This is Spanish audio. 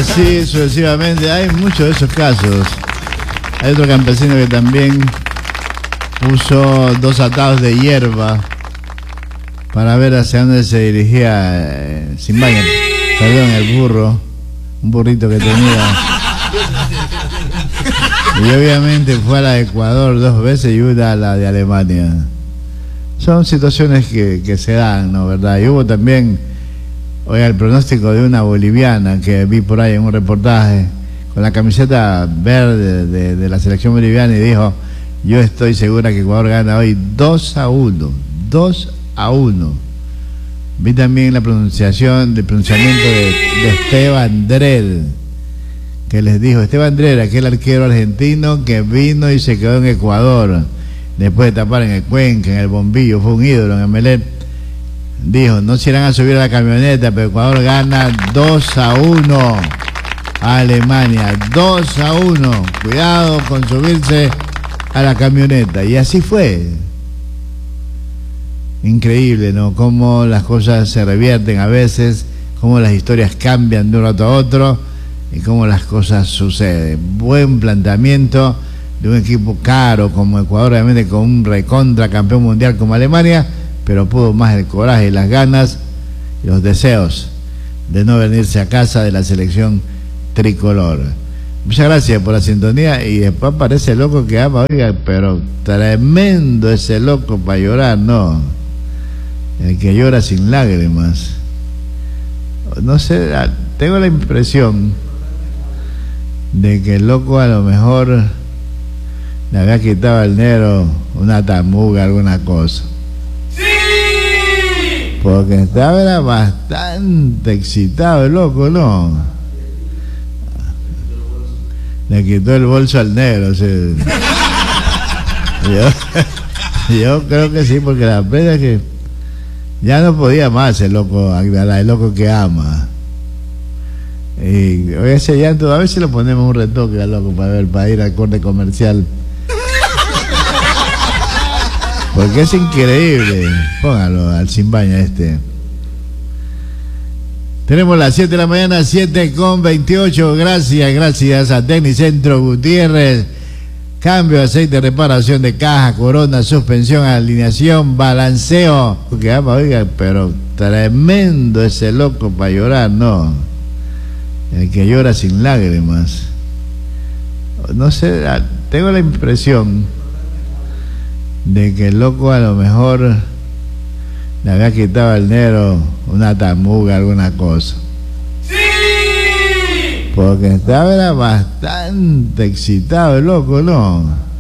así sucesivamente. Hay muchos de esos casos. Hay otro campesino que también puso 2 atados de hierba para ver hacia dónde se dirigía Simbaña. Perdón, el burro, un burrito que tenía. Y obviamente fue a la de Ecuador 2 veces y una a la de Alemania. Son situaciones que se dan, ¿no? ¿Verdad? Y hubo también, oiga, el pronóstico de una boliviana que vi por ahí en un reportaje con la camiseta verde de la selección boliviana y dijo: yo estoy segura que Ecuador gana hoy 2-1. 2-1. Vi también el pronunciamiento de Esteban Drell, que les dijo, Esteban Drell, aquel arquero argentino que vino y se quedó en Ecuador después de tapar en el Cuenca, en el Bombillo, fue un ídolo en Emelec, dijo: no se irán a subir a la camioneta, pero Ecuador gana 2-1 a Alemania. 2-1. Cuidado con subirse a la camioneta. Y así fue. Increíble, ¿no? Cómo las cosas se revierten a veces, cómo las historias cambian de un rato a otro y cómo las cosas suceden. Buen planteamiento de un equipo caro como Ecuador, obviamente con un recontra campeón mundial como Alemania, pero pudo más el coraje y las ganas y los deseos de no venirse a casa de la selección tricolor. Muchas gracias por la sintonía. Y después aparece el loco que ama, oiga, pero tremendo ese loco para llorar, ¿no? El que llora sin lágrimas. No sé, tengo la impresión de que el loco a lo mejor le había quitado al negro una tamuga, alguna cosa. ¡Sí! Porque estaba bastante excitado el loco, ¿no? Le quitó el bolso al negro, ¿sí? Yo creo que sí, porque la pena es que ya no podía más el loco que ama. Y ese llanto, a ver si lo ponemos un retoque al loco para ir al corte comercial. Porque es increíble. Póngalo al Simbaña este. Tenemos las 7 de la mañana, 7:28. Gracias a Tecnicentro Gutiérrez. Cambio de aceite, reparación de caja, corona, suspensión, alineación, balanceo. Que ama, oiga, pero tremendo ese loco para llorar, ¿no? El que llora sin lágrimas. No sé, tengo la impresión de que el loco a lo mejor le había quitado al negro una tamuga, alguna cosa. ¡Sí! Porque estaba bastante excitado el loco, ¿no?